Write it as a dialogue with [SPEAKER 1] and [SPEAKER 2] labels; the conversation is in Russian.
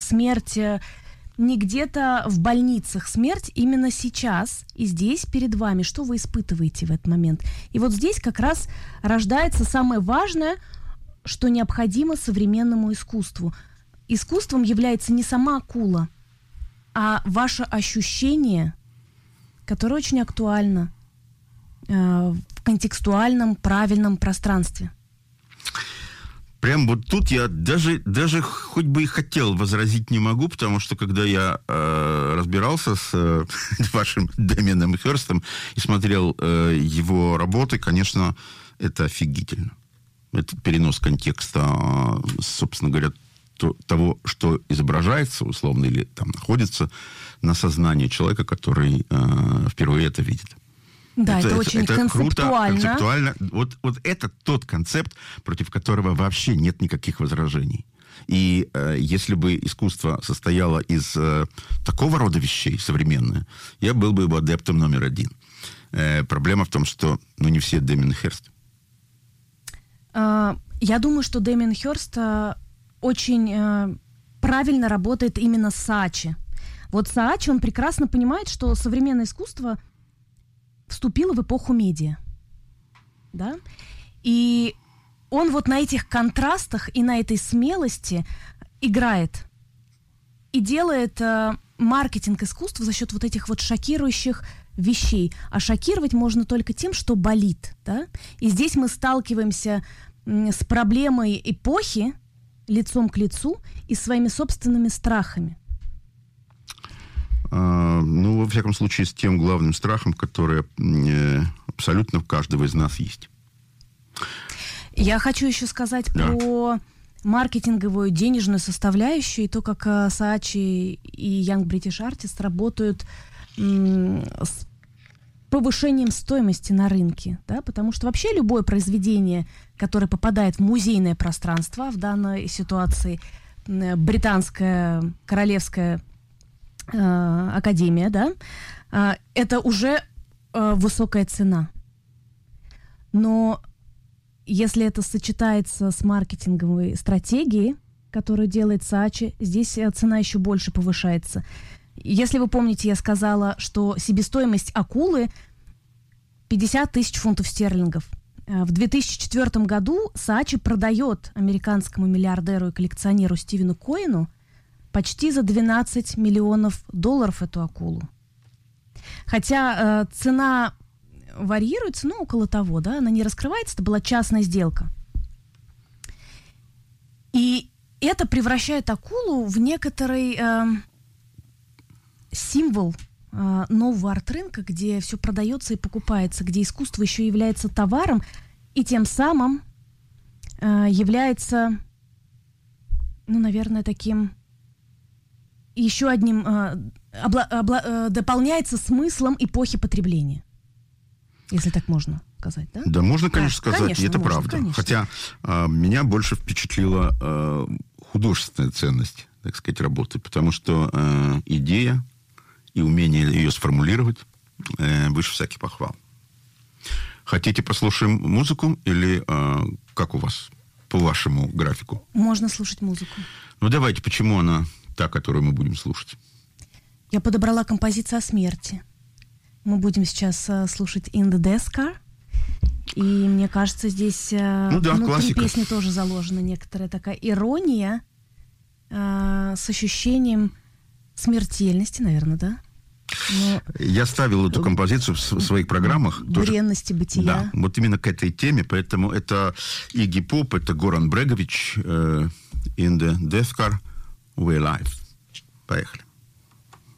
[SPEAKER 1] смерть не где-то в больницах, смерть именно сейчас и здесь перед вами. Что вы испытываете в этот момент? И вот здесь как раз рождается самое важное, что необходимо современному искусству. Искусством является не сама акула, а ваше ощущение, которое очень актуально в контекстуальном, правильном пространстве.
[SPEAKER 2] Прям вот тут я даже хоть бы и хотел возразить не могу, потому что когда я разбирался с вашим Дэмианом Хёрстом и смотрел его работы, конечно, это офигительно. Это перенос контекста, собственно говоря, того, что изображается условно или там находится на сознании человека, который впервые это видит.
[SPEAKER 1] Да, это очень концептуально.
[SPEAKER 2] Круто, концептуально. Вот это тот концепт, против которого вообще нет никаких возражений. И если бы искусство состояло из такого рода вещей, современное, я был бы его адептом номер один. Проблема в том, что не все Дэмиан Хёрст.
[SPEAKER 1] Я думаю, что Дэмиан Хёрст очень правильно работает именно с Саачи. Вот Саачи, он прекрасно понимает, что современное искусство вступила в эпоху медиа, да, и он вот на этих контрастах и на этой смелости играет и делает маркетинг искусства за счет вот этих вот шокирующих вещей. А шокировать можно только тем, что болит, да, и здесь мы сталкиваемся с проблемой эпохи лицом к лицу и своими собственными страхами.
[SPEAKER 2] Во всяком случае, с тем главным страхом, который абсолютно у каждого из нас есть.
[SPEAKER 1] Я хочу еще сказать про маркетинговую, денежную составляющую и то, как Саачи и Young British Artist работают с повышением стоимости на рынке, да, потому что вообще любое произведение, которое попадает в музейное пространство, в данной ситуации британская королевская академия, да, это уже высокая цена. Но если это сочетается с маркетинговой стратегией, которую делает Саачи, здесь цена еще больше повышается. Если вы помните, я сказала, что себестоимость акулы 50 тысяч фунтов стерлингов. В 2004 году Саачи продает американскому миллиардеру и коллекционеру Стивену Коэну почти за $12 миллионов эту акулу. Хотя цена варьируется, около того, да, она не раскрывается, это была частная сделка. И это превращает акулу в некоторый символ нового арт-рынка, где все продается и покупается, где искусство еще является товаром и тем самым является, наверное, таким еще одним, дополняется смыслом эпохи потребления, если так можно сказать, да?
[SPEAKER 2] Да, можно, конечно, сказать,
[SPEAKER 1] конечно,
[SPEAKER 2] и это
[SPEAKER 1] можно,
[SPEAKER 2] правда.
[SPEAKER 1] Конечно.
[SPEAKER 2] Хотя меня больше впечатлила художественная ценность, так сказать, работы, потому что идея и умение ее сформулировать выше всяких похвал. Хотите, послушаем музыку или как у вас, по вашему графику?
[SPEAKER 1] Можно слушать музыку.
[SPEAKER 2] Давайте, почему она та, которую мы будем слушать?
[SPEAKER 1] Я подобрала композицию о смерти. Мы будем сейчас слушать In the Death Car. И мне кажется, здесь внутри песни тоже заложена некоторая такая ирония с ощущением смертельности, наверное, да?
[SPEAKER 2] Я ставил эту композицию в своих программах.
[SPEAKER 1] Бренности бытия.
[SPEAKER 2] Да, вот именно к этой теме. Поэтому это Игги Поп, это Горан Брегович, In the Death Car, We're Alive. Поехали.